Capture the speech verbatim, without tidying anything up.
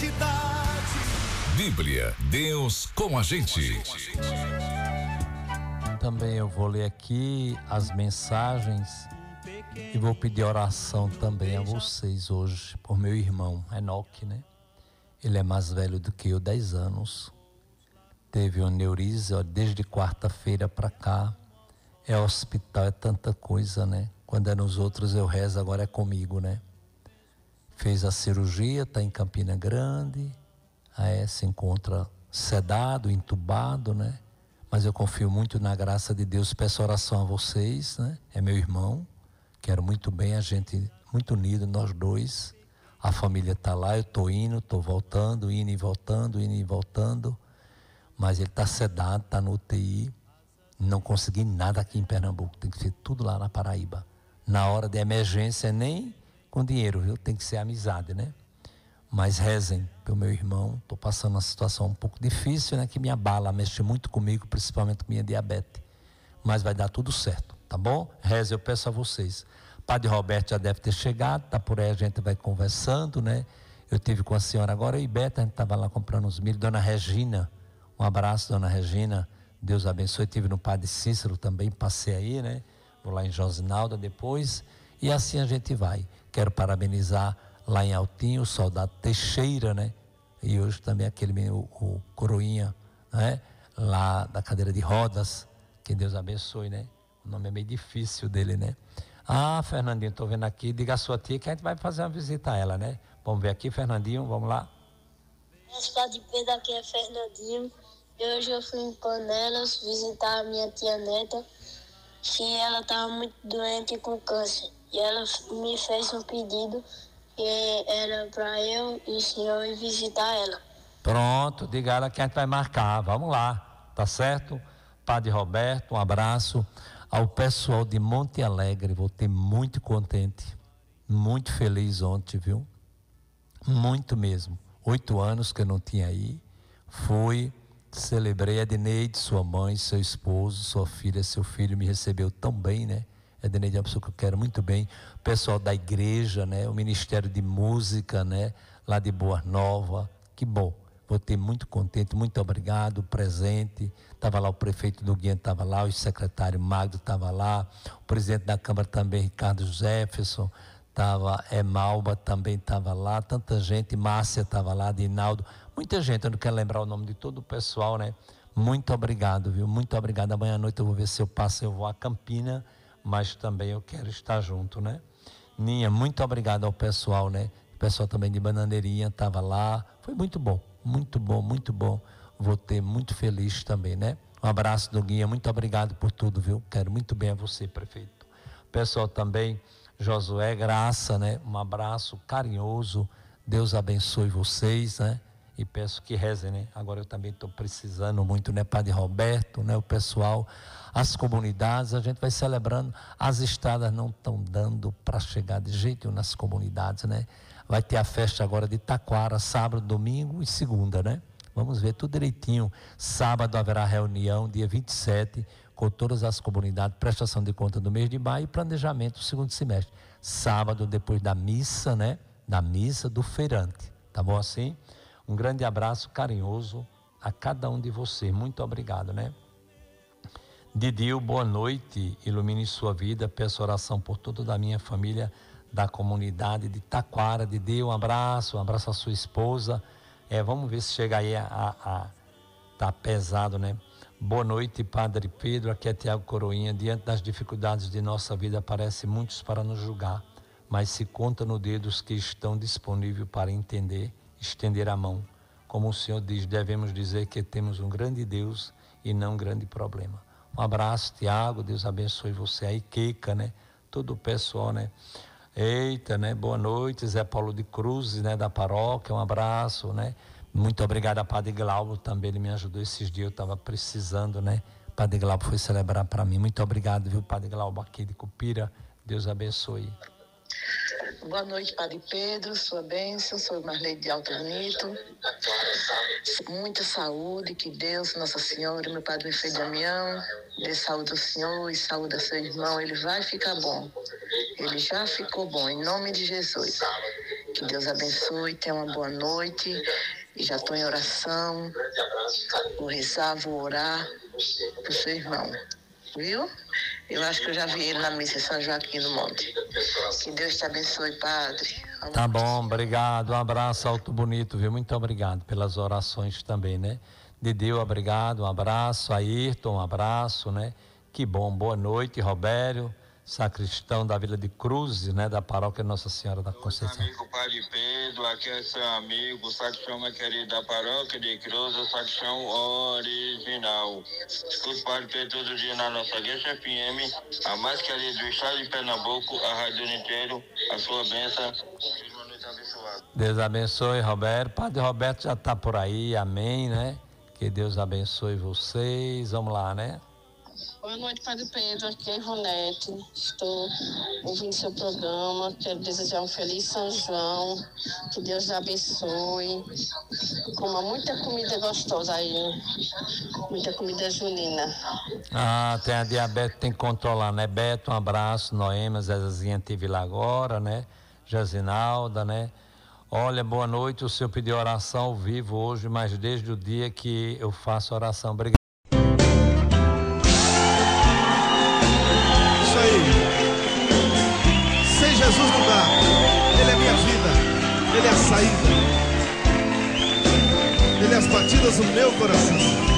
identidade. Bíblia, Deus com a gente. Também eu vou ler aqui as mensagens e vou pedir oração também a vocês hoje por meu irmão Enoque, né? Ele é mais velho do que eu, dez anos. Teve um aneurisma desde quarta-feira para cá. É hospital, é tanta coisa, né? Quando é nos outros eu rezo, agora é comigo, né? Fez a cirurgia, está em Campina Grande. Aí se encontra sedado, entubado, né? Mas eu confio muito na graça de Deus. Peço oração a vocês, né? É meu irmão. Quero muito bem, a gente muito unido, nós dois. A família está lá, eu estou indo, estou voltando, indo e voltando, indo e voltando. Mas ele está sedado, está no U T I. Não consegui nada aqui em Pernambuco, tem que ser tudo lá na Paraíba. Na hora de emergência, nem com dinheiro, viu? Tem que ser amizade, né? Mas rezem pelo meu irmão. Estou passando uma situação um pouco difícil, né? Que me abala, mexe muito comigo, principalmente com minha diabetes. Mas vai dar tudo certo, tá bom? Reze, eu peço a vocês. Padre Roberto já deve ter chegado, tá por aí, a gente vai conversando, né? Eu tive com a senhora agora, eu e Beta, a gente estava lá comprando uns milho. Dona Regina, um abraço, Dona Regina, Deus abençoe. Tive no Padre Cícero também, passei aí, né? Vou lá em Josinalda depois, e assim a gente vai. Quero parabenizar lá em Altinho o soldado Teixeira, né? E hoje também aquele o, o Coroinha, né? Lá da cadeira de rodas, que Deus abençoe, né? O nome é meio difícil dele, né? Ah, Fernandinho, estou vendo aqui, diga a sua tia que a gente vai fazer uma visita a ela, né? Vamos ver aqui, Fernandinho, vamos lá. Esse Padre Pedro, aqui é Fernandinho. E hoje eu fui em Panelas visitar a minha tia Neta, que ela estava muito doente com câncer. E ela me fez um pedido que era para eu e o senhor ir visitar ela. Pronto, diga a ela que a gente vai marcar, vamos lá, tá certo? Padre Roberto, um abraço. Ao pessoal de Monte Alegre, voltei muito contente, muito feliz ontem, viu? Muito mesmo. Oito anos que eu não tinha aí. Fui, celebrei a Edneide, sua mãe, seu esposo, sua filha, seu filho me recebeu tão bem, né? Edneide é uma pessoa que eu quero muito bem. O pessoal da igreja, né? O Ministério de Música, né? Lá de Boa Nova. Que bom. Voltei muito contente, muito obrigado, presente. Estava lá o prefeito do Guiana, estava lá, o secretário Magno estava lá, o presidente da Câmara também, Ricardo Jefferson, estava, Emalba também estava lá, tanta gente, Márcia estava lá, Dinaldo, muita gente, eu não quero lembrar o nome de todo o pessoal, né? Muito obrigado, viu? Muito obrigado. Amanhã à noite eu vou ver se eu passo, eu vou a Campina, mas também eu quero estar junto, né? Ninha, muito obrigado ao pessoal, né? O pessoal também de Bananeirinha estava lá, foi muito bom. Muito bom, muito bom. Vou ter muito feliz também, né? Um abraço do Guia, muito obrigado por tudo, viu? Quero muito bem a você, prefeito. Pessoal também, Josué, Graça, né? Um abraço carinhoso. Deus abençoe vocês, né? E peço que rezem, né? Agora eu também estou precisando muito, né? Padre Roberto, né? O pessoal, as comunidades, a gente vai celebrando. As estradas não estão dando para chegar de jeito nenhum nas comunidades, né? Vai ter a festa agora de Taquara, sábado, domingo e segunda, né? Vamos ver tudo direitinho. Sábado haverá reunião, dia vinte e sete, com todas as comunidades, prestação de conta do mês de maio e planejamento do segundo semestre. Sábado, depois da missa, né? Da missa do feirante. Tá bom assim? Um grande abraço carinhoso a cada um de vocês. Muito obrigado, né? Didil, boa noite. Ilumine sua vida. Peço oração por toda a minha família da comunidade de Taquara. Didi, um abraço, um abraço à sua esposa. É, vamos ver se chega aí a, a, a tá pesado, né? Boa noite, Padre Pedro, aqui é Tiago Coroinha. Diante das dificuldades de nossa vida, aparecem muitos para nos julgar, mas se conta no dedo os que estão disponíveis para entender, estender a mão. Como o Senhor diz, devemos dizer que temos um grande Deus e não um grande problema. Um abraço, Tiago, Deus abençoe você aí, Queca, né? Todo o pessoal, né? Eita, né? Boa noite, Zé Paulo de Cruz, né? Da paróquia, um abraço, né? Muito obrigado a Padre Glaubo também, ele me ajudou esses dias, eu estava precisando, né? Padre Glaubo foi celebrar para mim. Muito obrigado, viu, Padre Glaubo, aqui de Cupira. Deus abençoe. Boa noite, Padre Pedro, sua bênção, sou Marlene de Alto Bonito. Muita saúde, que Deus, Nossa Senhora, meu Padre Frei Damião, dê saúde ao Senhor e saúde ao seu irmão, ele vai ficar bom. Ele já ficou bom, em nome de Jesus. Que Deus abençoe, tenha uma boa noite. E já estou em oração. Vou rezar, vou orar pro seu irmão. Viu? Eu acho que eu já vi ele na missa em São Joaquim do Monte. Que Deus te abençoe, padre. Tá bom, obrigado. Um abraço, Alto Bonito, viu? Muito obrigado pelas orações também, né? Dideu, obrigado. Um abraço. Ayrton, um abraço, né? Que bom. Boa noite, Robério, sacristão da Vila de Cruzes, né? Da paróquia Nossa Senhora da Conceição. Meu amigo Padre Pedro, aqui é seu amigo, sacristão mais querido da paróquia de Cruzes, sacristão original. Escuto o Padre Pedro todo dia na nossa Guest F M, a mais querida do estado de Pernambuco, a rádio inteiro, a sua bênção. Uma noite abençoada. Deus abençoe, Roberto. Padre Roberto já está por aí, amém, né? Que Deus abençoe vocês. Vamos lá, né? Boa noite, Padre Pedro. Aqui é Ivonete. Estou ouvindo seu programa. Quero desejar um feliz São João. Que Deus abençoe. Coma muita comida gostosa aí. Muita comida junina. Ah, tem a diabetes, tem que controlar, né? Beto, um abraço. Noêmia, Zezazinha teve lá agora, né? Jazinalda, né? Olha, boa noite. O senhor pediu oração ao vivo hoje, mas desde o dia que eu faço oração. Obrigado. Sem Jesus não dá. Ele é minha vida, Ele é a saída, Ele é as batidas do meu coração.